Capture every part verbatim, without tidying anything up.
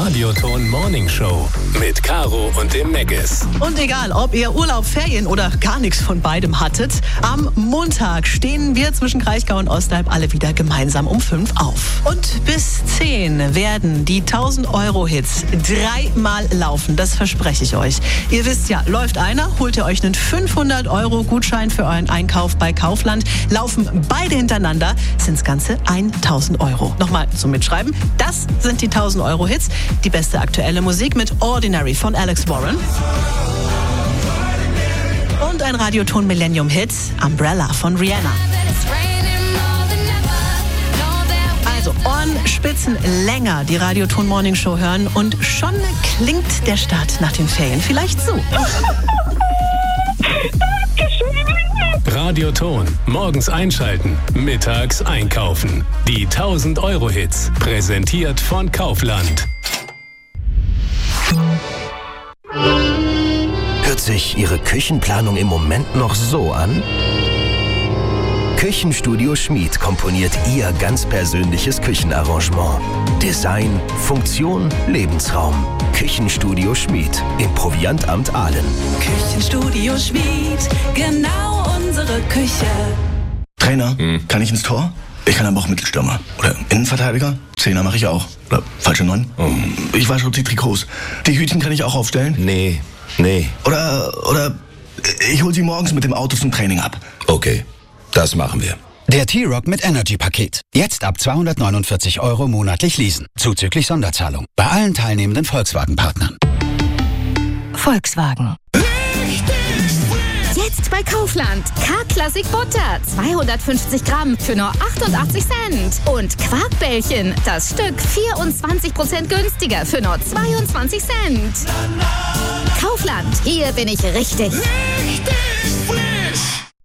Radioton Morning Show mit Caro und dem Meggis. Und egal, ob ihr Urlaub, Ferien oder gar nichts von beidem hattet, am Montag stehen wir zwischen Kraichgau und Ostalb alle wieder gemeinsam um fünf auf. Und bis zehn werden die tausend Euro Hits dreimal laufen, das verspreche ich euch. Ihr wisst ja, läuft einer, holt ihr euch einen fünfhundert Euro Gutschein für euren Einkauf bei Kaufland. Laufen beide hintereinander, sind's ganze tausend Euro. Nochmal zum Mitschreiben, das sind die tausend Euro Hits. Die beste aktuelle Musik mit Ordinary von Alex Warren. Und ein Radioton Millennium Hit, Umbrella von Rihanna. Also Ohrenspitzen länger die Radioton Morning Show hören und schon klingt der Start nach den Ferien vielleicht so. Radioton. Morgens einschalten, mittags einkaufen. Die tausend Euro Hits. Präsentiert von Kaufland. Hört sich Ihre Küchenplanung im Moment noch so an? Küchenstudio Schmid komponiert Ihr ganz persönliches Küchenarrangement. Design, Funktion, Lebensraum. Küchenstudio Schmid im Proviantamt Aalen. Küchenstudio Schmid, genau unsere Küche. Trainer, hm. kann ich ins Tor? Ich kann aber auch Mittelstürmer. Oder Innenverteidiger? Zehner mache ich auch. Oder falsche Neun? Oh. Ich wasche die Trikots. Die Hütchen kann ich auch aufstellen? Nee, nee. Oder, oder ich hol sie morgens mit dem Auto zum Training ab. Okay, das machen wir. Der T-Rock mit Energy-Paket. Jetzt ab zweihundertneunundvierzig Euro monatlich leasen. Zuzüglich Sonderzahlung. Bei allen teilnehmenden Volkswagen-Partnern. Volkswagen. Jetzt bei Kaufland. K-Klassik Butter. zweihundertfünfzig Gramm für nur achtundachtzig Cent. Und Quarkbällchen. Das Stück vierundzwanzig Prozent günstiger für nur zweiundzwanzig Cent. Kaufland. Hier bin ich richtig. Richtig frisch.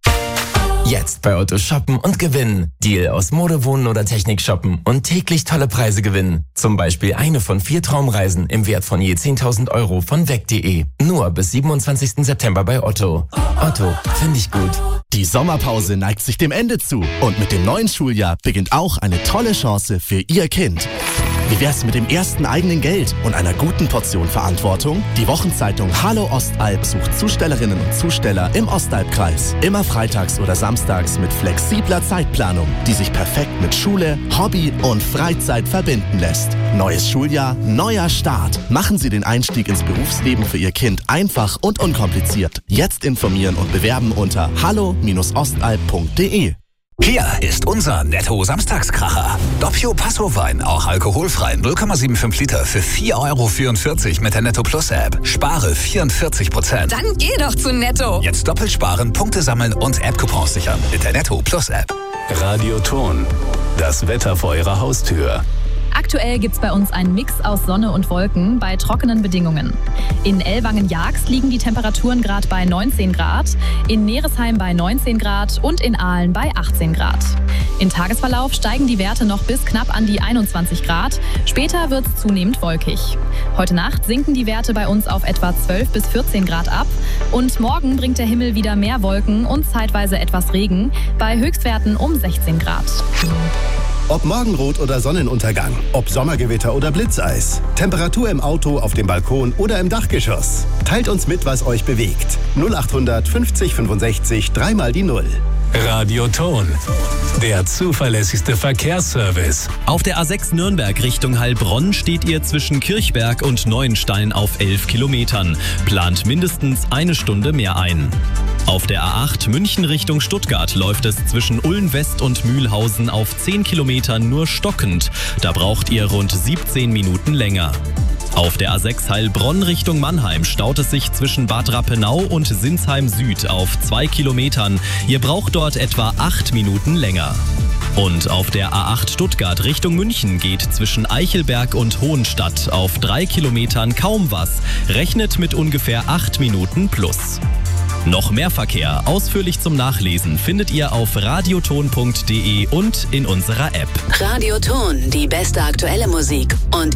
Jetzt bei Otto shoppen und gewinnen. Deal aus Mode, Wohnen oder Technik shoppen und täglich tolle Preise gewinnen. Zum Beispiel eine von vier Traumreisen im Wert von je zehntausend Euro von weg punkt de. Nur bis siebenundzwanzigsten September bei Otto. Otto, finde ich gut. Die Sommerpause neigt sich dem Ende zu und mit dem neuen Schuljahr beginnt auch eine tolle Chance für Ihr Kind. Wie wär's mit dem ersten eigenen Geld und einer guten Portion Verantwortung? Die Wochenzeitung Hallo Ostalb sucht Zustellerinnen und Zusteller im Ostalbkreis. Immer freitags oder samstags mit flexibler Zeitplanung, die sich perfekt mit Schule, Hobby und Freizeit verbinden lässt. Neues Schuljahr, neuer Start. Machen Sie den Einstieg ins Berufsleben für Ihr Kind einfach und unkompliziert. Jetzt informieren und bewerben unter hallo Ostalb punkt de. Hier ist unser Netto-Samstagskracher. Doppio Passo-Wein, auch alkoholfrei, null Komma fünfundsiebzig Liter für vier Euro vierundvierzig mit der Netto Plus App. Spare vierundvierzig Prozent. Dann geh doch zu Netto. Jetzt doppelt sparen, Punkte sammeln und App-Coupons sichern mit der Netto Plus App. Radioton. Das Wetter vor Ihrer Haustür. Aktuell gibt's bei uns einen Mix aus Sonne und Wolken bei trockenen Bedingungen. In Ellwangen-Jagst liegen die Temperaturen gerade bei neunzehn Grad, in Neresheim bei neunzehn Grad und in Aalen bei achtzehn Grad. Im Tagesverlauf steigen die Werte noch bis knapp an die einundzwanzig Grad. Später wird's zunehmend wolkig. Heute Nacht sinken die Werte bei uns auf etwa zwölf bis vierzehn Grad ab. Und morgen bringt der Himmel wieder mehr Wolken und zeitweise etwas Regen, bei Höchstwerten um sechzehn Grad. Ob Morgenrot oder Sonnenuntergang, ob Sommergewitter oder Blitzeis, Temperatur im Auto, auf dem Balkon oder im Dachgeschoss. Teilt uns mit, was euch bewegt. null achthundert fünfzig fünfundsechzig, dreimal die Null. Radioton. Der zuverlässigste Verkehrsservice. Auf der A sechs Nürnberg Richtung Heilbronn steht ihr zwischen Kirchberg und Neuenstein auf elf Kilometern. Plant mindestens eine Stunde mehr ein. Auf der A acht München Richtung Stuttgart läuft es zwischen Ulm West und Mühlhausen auf zehn Kilometern nur stockend. Da braucht ihr rund siebzehn Minuten länger. Auf der A sechs Heilbronn Richtung Mannheim staut es sich zwischen Bad Rappenau und Sinsheim Süd auf zwei Kilometern. Ihr braucht dort etwa acht Minuten länger. Und auf der A acht Stuttgart Richtung München geht zwischen Eichelberg und Hohenstadt auf drei Kilometern kaum was. Rechnet mit ungefähr acht Minuten plus. Noch mehr Verkehr ausführlich zum Nachlesen findet ihr auf radioton punkt de und in unserer App. Radioton, die beste aktuelle Musik und